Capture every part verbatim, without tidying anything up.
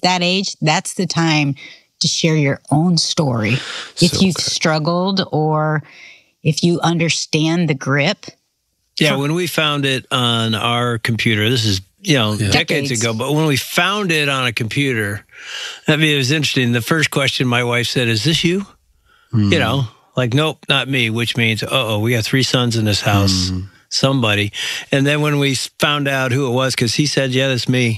that age, that's the time to share your own story. If So you've good. struggled or if you understand the grip. Yeah, when we found it on our computer, this is, you know, Yeah. decades. Decades. ago, but when we found it on a computer, I mean, it was interesting. The first question my wife said, is this you? Mm. You know, like, nope, not me, which means, uh-oh, we got three sons in this house, Mm. somebody. And then when we found out who it was, because he said, yeah, that's me,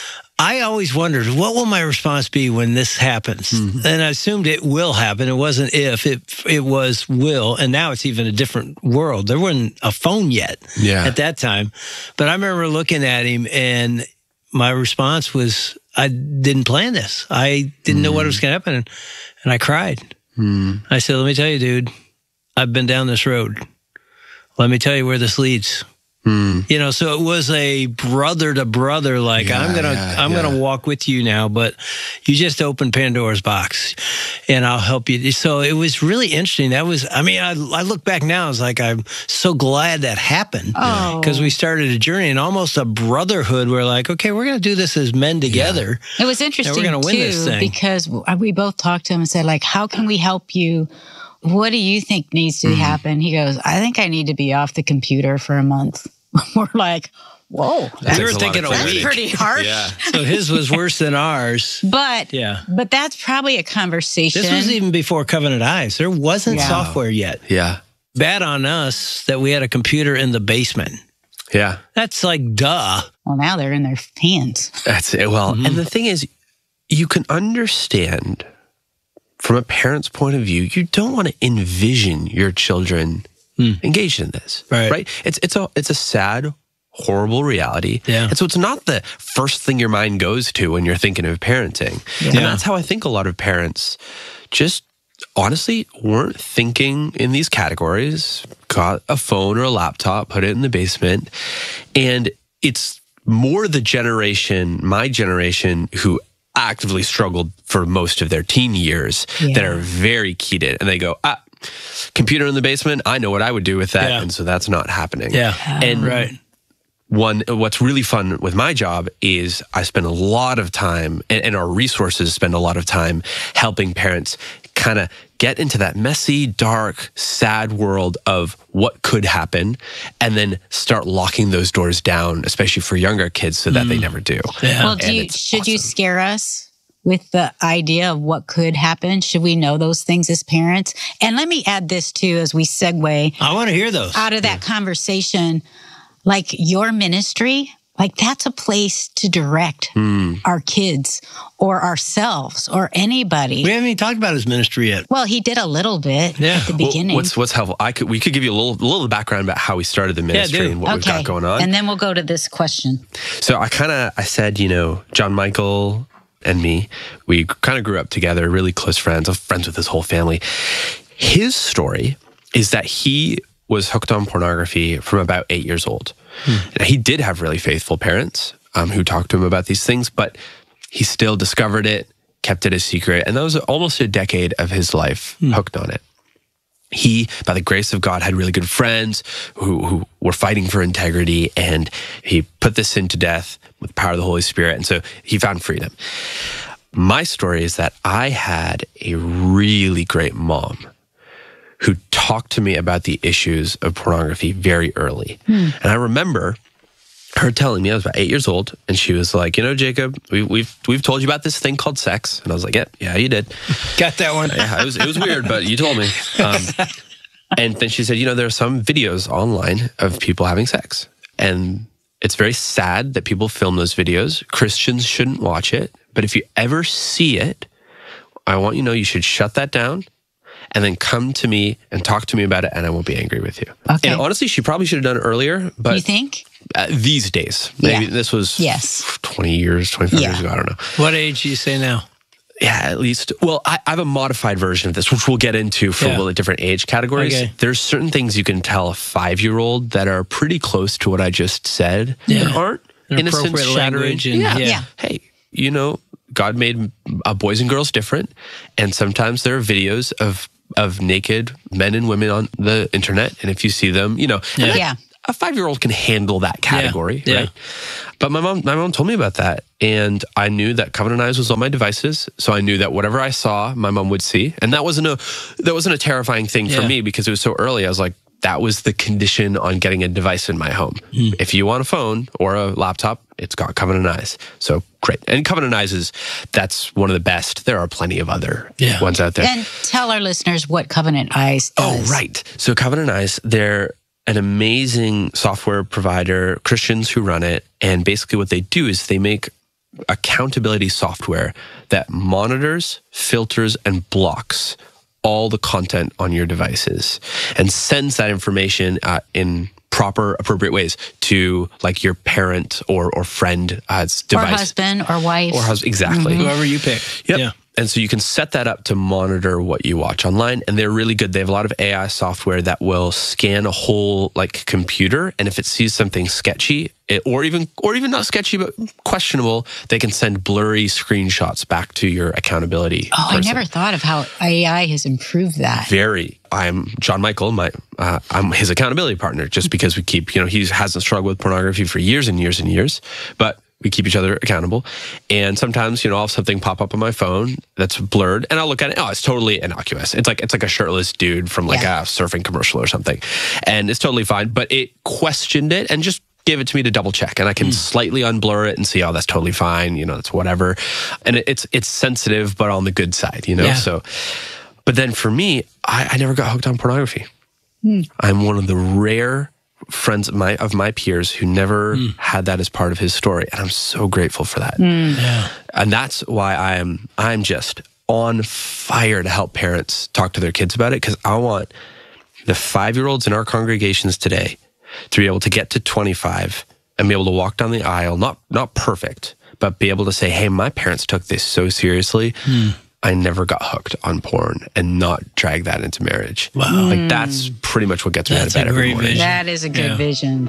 I always wondered, what will my response be when this happens? Mm-hmm. And I assumed it will happen. It wasn't if, it it was will. And now it's even a different world. There wasn't a phone yet Yeah. at that time. But I remember looking at him, and my response was, I didn't plan this. I didn't know what was going to happen. And I cried. Mm. I said, let me tell you, dude, I've been down this road. Let me tell you where this leads. Mm. You know, so it was a brother to brother, like, Yeah, I'm going to, yeah, I'm yeah. going to walk with you now, but you just opened Pandora's box and I'll help you. So it was really interesting. That was, I mean, I, I look back now, it's like, I'm so glad that happened Oh. because we started a journey and almost a brotherhood. We're like, okay, we're going to do this as men together. It was interesting gonna win too, this thing. because we both talked to him and said, like, how can we help you? What do you think needs to happen? He goes, I think I need to be off the computer for a month. We're like, whoa, That we were takes a lot thinking of a that's week. pretty harsh. Yeah. So his was worse than ours. But Yeah. but that's probably a conversation. This was even before Covenant Eyes. There wasn't Yeah. software yet. Yeah. Bad on us that we had a computer in the basement. Yeah. That's like, duh. Well, now they're in their hands. That's it. Well, Mm-hmm. and the thing is, you can understand from a parent's point of view, you don't want to envision your children engaged in this. Right. Right? It's it's a it's a sad, horrible reality. Yeah. And so it's not the first thing your mind goes to when you're thinking of parenting. And Yeah. that's how I think a lot of parents just honestly weren't thinking in these categories, got a phone or a laptop, put it in the basement. And it's more the generation, my generation, who actively struggled for most of their teen years Yeah. that are very keyed in. And they go, ah, computer in the basement, I know what I would do with that. Yeah. And so that's not happening. Yeah. And Right. one, what's really fun with my job is I spend a lot of time, and, and our resources spend a lot of time helping parents kind of get into that messy, dark, sad world of what could happen, and then start locking those doors down, especially for younger kids, so that they never do. Yeah. Well, do And you, it's should you awesome. scare us with the idea of what could happen? Should we know those things as parents? And let me add this too, as we segue I want to hear those. out of that conversation, like your ministry, like that's a place to direct our kids or ourselves or anybody. We haven't even talked about his ministry yet. Well, he did a little bit Yeah. at the Well, beginning. what's what's helpful? I could we could give you a little little background about how we started the ministry do. and what we've got going on. And then we'll go to this question. So I kind of I said, you know, John Michael and me, we kind of grew up together, really close friends. I'm friends with his whole family. His story is that he was hooked on pornography from about eight years old. And he did have really faithful parents um, who talked to him about these things, but he still discovered it, kept it a secret, and that was almost a decade of his life hooked on it. He, by the grace of God, had really good friends who, who were fighting for integrity, and he put this sin to death with the power of the Holy Spirit, and so he found freedom. My story is that I had a really great mom who talked to me about the issues of pornography very early. And I remember her telling me, I was about eight years old, and she was like, you know, Jacob, we, we've we've told you about this thing called sex. And I was like, yeah, yeah, you did. Got that one. Yeah, it was, it was weird, but you told me. Um, and then she said, you know, there are some videos online of people having sex. And it's very sad that people film those videos. Christians shouldn't watch it. But if you ever see it, I want you to know you should shut that down and then come to me and talk to me about it, and I won't be angry with you. Okay. And honestly, she probably should have done it earlier, but You think? uh, these days, maybe Yeah. this was Yes. twenty years, twenty-five Yeah. years ago, I don't know. What age do you say now? Yeah, at least. Well, I, I have a modified version of this, which we'll get into for Yeah. the different age categories. Okay. There's certain things you can tell a five-year-old that are pretty close to what I just said, Yeah. that aren't An innocent, appropriate shattering. language and- yeah. yeah. Yeah. Hey, you know, God made uh, boys and girls different, and sometimes there are videos of of naked men and women on the internet, and if you see them, you know, and Yeah. that- Yeah. a five-year-old can handle that category, yeah, yeah. right? But my mom, my mom told me about that, and I knew that Covenant Eyes was on my devices, so I knew that whatever I saw, my mom would see, and that wasn't a that wasn't a terrifying thing for Yeah. me because it was so early. I was like, that was the condition on getting a device in my home. Mm. If you want a phone or a laptop, it's got Covenant Eyes. So great. And Covenant Eyes is, that's one of the best. There are plenty of other yeah. ones out there. And tell our listeners what Covenant Eyes does. Oh, right. So Covenant Eyes, they're an amazing software provider, Christians who run it. And basically what they do is they make accountability software that monitors, filters, and blocks all the content on your devices and sends that information uh, in proper, appropriate ways to like your parent or or friend uh, device. Or husband or wife. Or husband, exactly. Mm-hmm. Whoever you pick. Yep. Yeah. And so you can set that up to monitor what you watch online. And they're really good. They have a lot of A I software that will scan a whole like computer. And if it sees something sketchy, it, or even or even not sketchy, but questionable, they can send blurry screenshots back to your accountability Oh, person. I never thought of how A I has improved that. Very. I'm John Michael. My uh, I'm his accountability partner. Just because we keep, you know, he hasn't struggled with pornography for years and years and years, but we keep each other accountable. And sometimes, you know, I'll have something pop up on my phone that's blurred and I'll look at it. Oh, it's totally innocuous. It's like, it's like a shirtless dude from like Yeah. a surfing commercial or something. And it's totally fine, but it questioned it and just gave it to me to double check. And I can mm. slightly unblur it and see, oh, that's totally fine. You know, it's whatever. And it, it's, it's sensitive, but on the good side, you know? Yeah. So, but then for me, I, I never got hooked on pornography. Mm. I'm one of the rare friends of my of my peers who never mm. had that as part of his story, and I'm so grateful for that. Mm. Yeah. And that's why I am I'm just on fire to help parents talk to their kids about it, because I want the five-year-olds in our congregations today to be able to get to twenty-five and be able to walk down the aisle, not not perfect, but be able to say, "Hey, my parents took this so seriously. Mm. I never got hooked on porn," and not drag that into marriage. Wow. Like that's pretty much what gets me That's out of bed a every great morning. vision. That is a good Yeah. vision.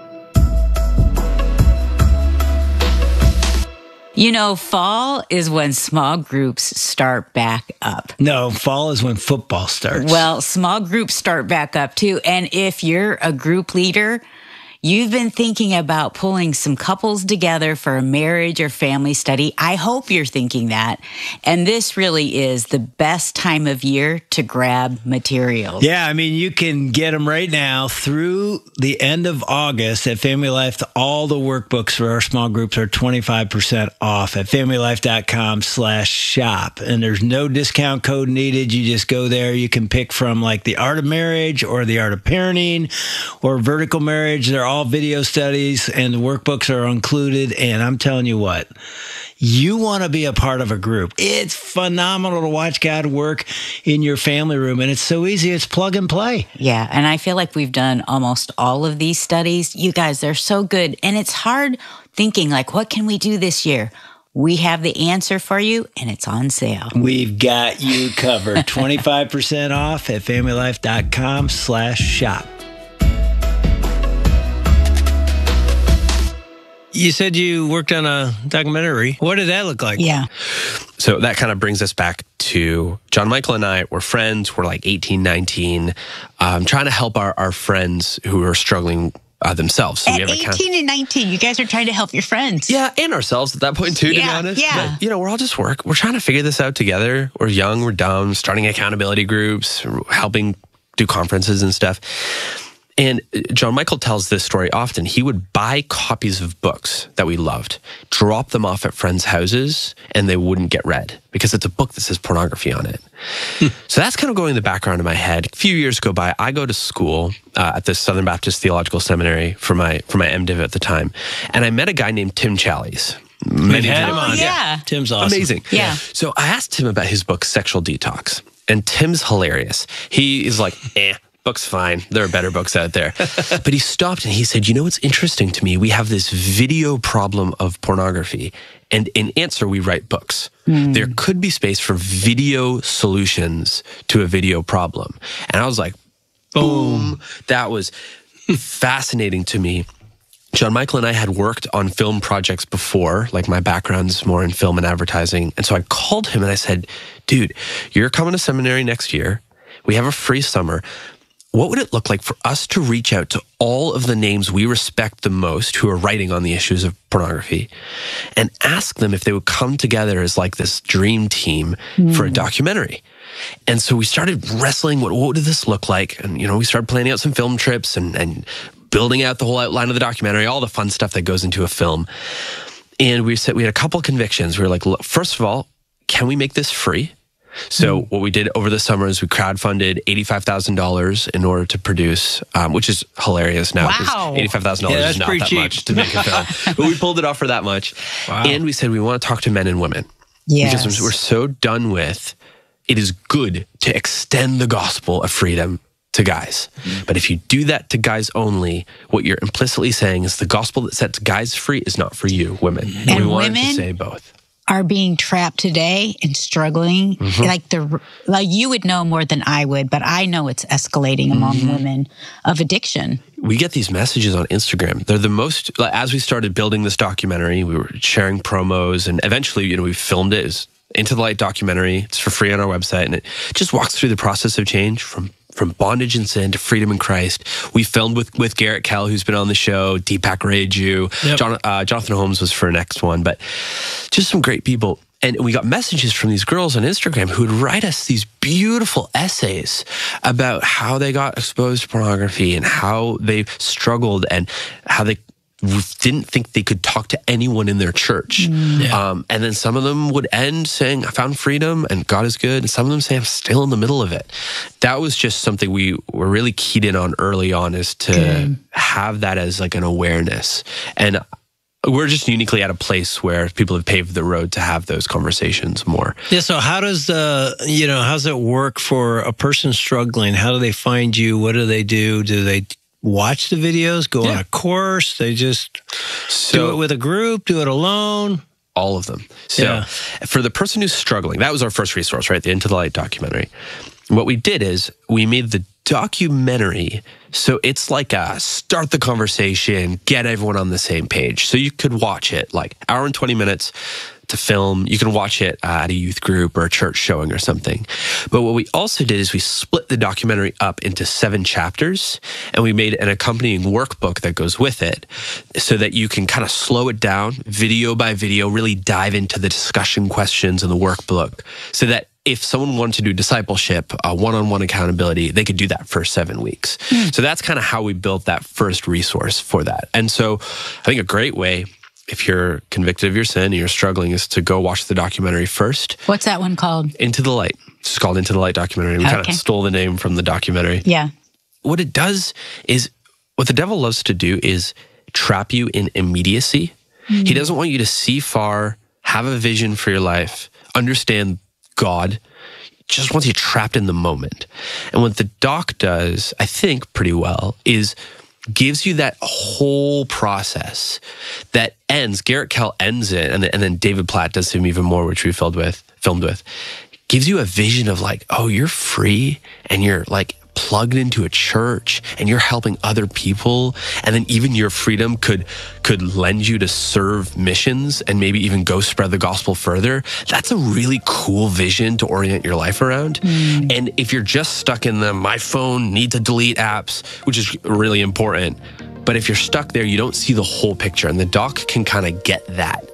You know, fall is when small groups start back up. No, fall is when football starts. Well, small groups start back up too. And if you're a group leader, you've been thinking about pulling some couples together for a marriage or family study. I hope you're thinking that. And this really is the best time of year to grab materials. Yeah, I mean, you can get them right now through the end of August at Family Life. All the workbooks for our small groups are twenty-five percent off at familylife.com slash shop. And there's no discount code needed. You just go there. You can pick from like the Art of Marriage or the Art of Parenting or Vertical Marriage. They're all video studies and the workbooks are included. And I'm telling you what, you want to be a part of a group. It's phenomenal to watch God work in your family room. And it's so easy. It's plug and play. Yeah, and I feel like we've done almost all of these studies. You guys, they're so good. And it's hard thinking like, what can we do this year? We have the answer for you, and it's on sale. We've got you covered. twenty-five percent off at familylife.com slash shop. You said you worked on a documentary. What did that look like? Yeah. So that kind of brings us back to John Michael and I were friends. We're like eighteen, nineteen, um, trying to help our, our friends who are struggling uh, themselves. So At we have a eighteen kind of, and nineteen, you guys are trying to help your friends. yeah, and ourselves at that point too, to Yeah, be honest. yeah. But, you know, we're all just work. We're trying to figure this out together. We're young, we're dumb, starting accountability groups, helping do conferences and stuff. And John Michael tells this story often. He would buy copies of books that we loved, drop them off at friends' houses, and they wouldn't get read because it's a book that says pornography on it. So that's kind of going in the background of my head. A few years go by. I go to school uh, at the Southern Baptist Theological Seminary for my for my MDiv at the time, and I met a guy named Tim Challies. We've had him Oh, on. yeah. Tim's awesome. Amazing. Yeah. So I asked Tim about his book, Sexual Detox, and Tim's hilarious. He is like, eh. Book's fine. There are better books out there. But he stopped and he said, you know what's interesting to me? We have this video problem of pornography. And in answer, we write books. Mm. There could be space for video solutions to a video problem. And I was like, boom. That was fascinating to me. John Michael and I had worked on film projects before, like my background's more in film and advertising. And so I called him and I said, dude, you're coming to seminary next year. We have a free summer. what would it look like for us to reach out to all of the names we respect the most who are writing on the issues of pornography and ask them if they would come together as like this dream team mm. for a documentary? And so we started wrestling, what, what did this look like? And, you know, we started planning out some film trips and, and building out the whole outline of the documentary, all the fun stuff that goes into a film. And we said, we had a couple convictions. We were like, look, first of all, can we make this free? So mm. what we did over the summer is we crowdfunded eighty-five thousand dollars in order to produce, um, which is hilarious now. Wow. eighty-five thousand dollars yeah, is not that cheap. much to make a film. But we pulled it off for that much. Wow. And we said we want to talk to men and women. Yes. Because we're so done with, it is good to extend the gospel of freedom to guys. Mm. But if you do that to guys only, what you're implicitly saying is the gospel that sets guys free is not for you, women. And we wanted women to say both. Are being trapped today and struggling. Mm-hmm. Like the like you would know more than I would, but I know it's escalating among mm-hmm. women of addiction. We get these messages on Instagram. They're the most, like, as we started building this documentary, we were sharing promos, and eventually, you know, we filmed it. It was Into the Light documentary. It's for free on our website, and it just walks through the process of change from from bondage and sin to freedom in Christ. We filmed with, with Garrett Kell, who's been on the show, Deepak Raju, yep. John, uh, Jonathan Holmes was for next one, but just some great people. And we got messages from these girls on Instagram who would write us these beautiful essays about how they got exposed to pornography and how they struggled and how they didn't think they could talk to anyone in their church. Mm. Yeah. Um, and then some of them would end saying, I found freedom and God is good. And some of them say, I'm still in the middle of it. That was just something we were really keyed in on early on, is to good. have that as like an awareness. And we're just uniquely at a place where people have paved the road to have those conversations more. Yeah. So how does the, you know, how's it work for a person struggling? How do they find you? What do they do? Do they watch the videos, go yeah. on a course? They just so, do it with a group, do it alone? All of them. So yeah. for the person who's struggling, that was our first resource, right? The Into the Light documentary. What we did is we made the documentary, so it's like a start the conversation, get everyone on the same page. So you could watch it like hour and twenty minutes to film. You can watch it uh, at a youth group or a church showing or something. But what we also did is we split the documentary up into seven chapters, and we made an accompanying workbook that goes with it so that you can kind of slow it down video by video, really dive into the discussion questions in the workbook, so that if someone wanted to do discipleship, uh, one-on-one accountability, they could do that for seven weeks. Mm. So that's kind of how we built that first resource for that. And so I think a great way, if you're convicted of your sin and you're struggling, is to go watch the documentary first. What's that one called? Into the Light. It's called Into the Light documentary. We okay. kind of stole the name from the documentary. Yeah. What it does is, what the devil loves to do is trap you in immediacy. Mm. He doesn't want you to see far, have a vision for your life, understand God. Just wants you trapped in the moment. And what the doc does, I think pretty well, is gives you that whole process that ends. Garrett Kell ends it, and then, and then David Platt does him even more, which we filmed with, filmed with. Gives you a vision of like, oh, you're free, and you're like plugged into a church, and you're helping other people, and then even your freedom could could lend you to serve missions and maybe even go spread the gospel further. That's a really cool vision to orient your life around. Mm. And if you're just stuck in the my phone, need to delete apps, which is really important, but if you're stuck there, you don't see the whole picture, and the doc can kind of get that